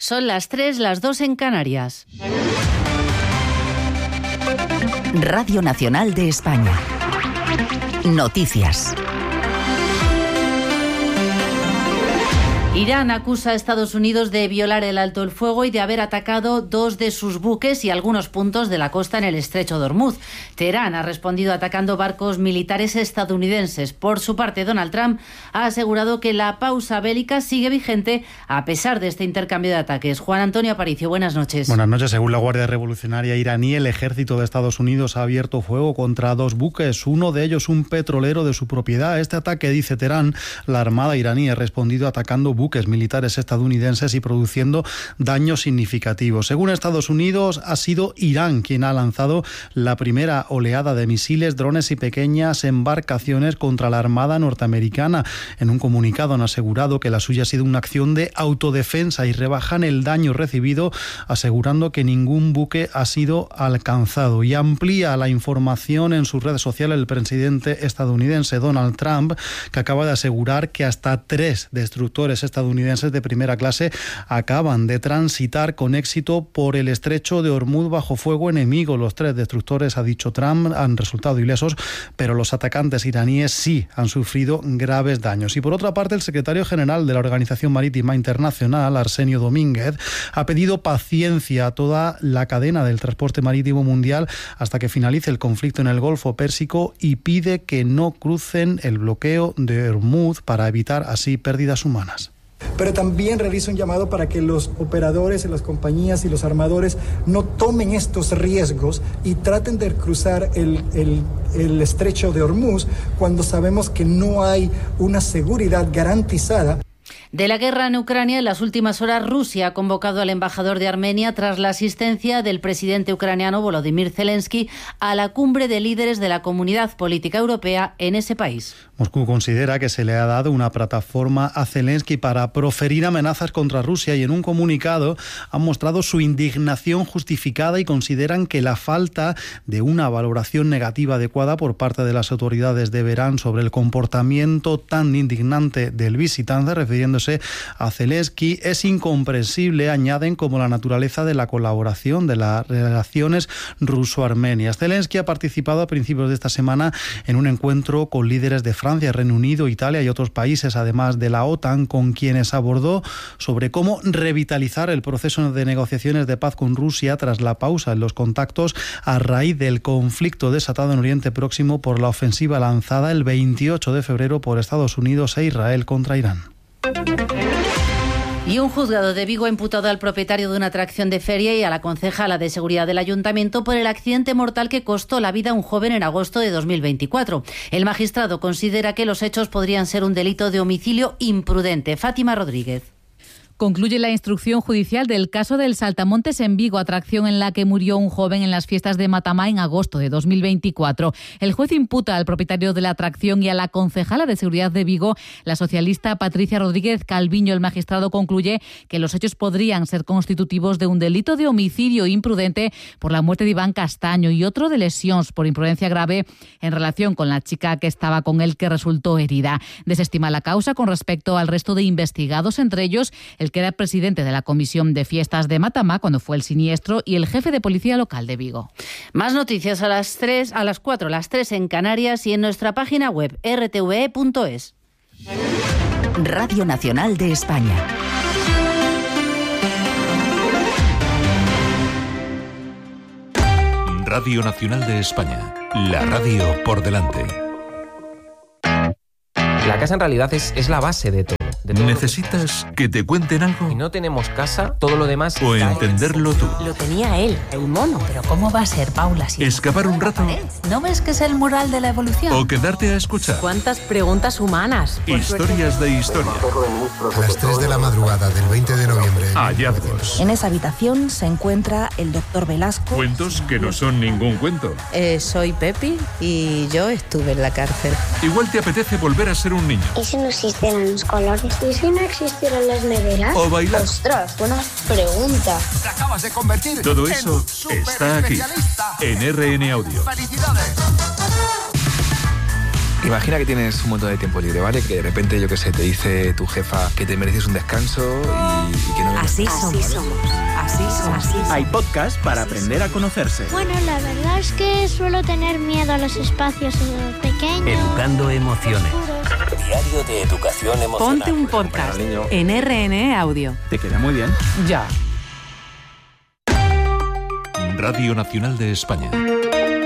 Son las 3, las 2 en Canarias. Radio Nacional de España. Noticias. Irán acusa a Estados Unidos de violar el alto el fuego y de haber atacado 2 de sus buques y algunos puntos de la costa en el estrecho de Ormuz. Teherán ha respondido atacando barcos militares estadounidenses. Por su parte, Donald Trump ha asegurado que la pausa bélica sigue vigente a pesar de este intercambio de ataques. Juan Antonio Aparicio, buenas noches. Buenas noches. Según la Guardia Revolucionaria iraní, el ejército de Estados Unidos ha abierto fuego contra 2 buques, uno de ellos un petrolero de su propiedad. Este ataque, dice Teherán, la Armada iraní ha respondido atacando buques militares estadounidenses y produciendo daños significativos. Según Estados Unidos, ha sido Irán quien ha lanzado la primera oleada de misiles, drones y pequeñas embarcaciones contra la Armada norteamericana. En un comunicado han asegurado que la suya ha sido una acción de autodefensa y rebajan el daño recibido, asegurando que ningún buque ha sido alcanzado. Y amplía la información en sus redes sociales el presidente estadounidense Donald Trump, que acaba de asegurar que hasta 3 destructores estadounidenses de primera clase acaban de transitar con éxito por el estrecho de Ormuz bajo fuego enemigo. Los 3 destructores, ha dicho Trump, han resultado ilesos, pero los atacantes iraníes sí han sufrido graves daños. Y por otra parte, el secretario general de la Organización Marítima Internacional, Arsenio Domínguez, ha pedido paciencia a toda la cadena del transporte marítimo mundial hasta que finalice el conflicto en el Golfo Pérsico y pide que no crucen el bloqueo de Ormuz para evitar así pérdidas humanas. Pero también realizo un llamado para que los operadores, las compañías y los armadores no tomen estos riesgos y traten de cruzar el estrecho de Ormuz cuando sabemos que no hay una seguridad garantizada. De la guerra en Ucrania, en las últimas horas Rusia ha convocado al embajador de Armenia tras la asistencia del presidente ucraniano Volodymyr Zelensky a la cumbre de líderes de la Comunidad Política Europea en ese país. Moscú considera que se le ha dado una plataforma a Zelensky para proferir amenazas contra Rusia y en un comunicado han mostrado su indignación justificada y consideran que la falta de una valoración negativa adecuada por parte de las autoridades de Teherán sobre el comportamiento tan indignante del visitante, refiriéndose a Zelensky, es incomprensible, añaden, como la naturaleza de la colaboración de las relaciones ruso-armenias. Zelensky ha participado a principios de esta semana en un encuentro con líderes de Francia, Reino Unido, Italia y otros países, además de la OTAN, con quienes abordó sobre cómo revitalizar el proceso de negociaciones de paz con Rusia tras la pausa en los contactos a raíz del conflicto desatado en Oriente Próximo por la ofensiva lanzada el 28 de febrero por Estados Unidos e Israel contra Irán. Y un juzgado de Vigo ha imputado al propietario de una atracción de feria y a la concejala de seguridad del ayuntamiento por el accidente mortal que costó la vida a un joven en agosto de 2024. El magistrado considera que los hechos podrían ser un delito de homicidio imprudente. Fátima Rodríguez. Concluye la instrucción judicial del caso del Saltamontes en Vigo, atracción en la que murió un joven en las fiestas de Matamá en agosto de 2024. El juez imputa al propietario de la atracción y a la concejala de seguridad de Vigo, la socialista Patricia Rodríguez Calviño. El magistrado concluye que los hechos podrían ser constitutivos de un delito de homicidio imprudente por la muerte de Iván Castaño y otro de lesiones por imprudencia grave en relación con la chica que estaba con él, que resultó herida. Desestima la causa con respecto al resto de investigados, entre ellos el que era presidente de la Comisión de Fiestas de Matamá cuando fue el siniestro y el jefe de policía local de Vigo. Más noticias a las 4, las 3 en Canarias y en nuestra página web rtve.es. Radio Nacional de España. Radio Nacional de España. La radio por delante. La casa en realidad es la base de todo. ¿Necesitas que te cuenten algo? Si no tenemos casa, todo lo demás... ¿O entenderlo tú? Lo tenía él, el mono. Pero ¿cómo va a ser, Paula? Si ¿Escapar un rato? ¿No ves que es el mural de la evolución? ¿O quedarte a escuchar? ¿Cuántas preguntas humanas? Historias de historia. A las 3 de la madrugada del 20 de noviembre. Hallazgos. En esa habitación se encuentra el doctor Velasco. Cuentos que no son ningún cuento. Soy Pepi y yo estuve en la cárcel. Igual te apetece volver a ser un niño. ¿Y si no existieran los colores? ¿Y si no existieran las neveras? O bailar. ¡Ostras, buena pregunta! Te acabas de convertir. Todo eso está aquí, en RN Audio. ¡Felicidades! Imagina que tienes un montón de tiempo libre, ¿vale? Que de repente, yo qué sé, te dice tu jefa que te mereces un descanso y que no... Así somos. Hay podcast para aprender a conocerse. Bueno, la verdad es que suelo tener miedo a los espacios pequeños. Educando emociones. Diario de educación emocional. Ponte un podcast en RN Audio. Te queda muy bien. Ya. Radio Nacional de España.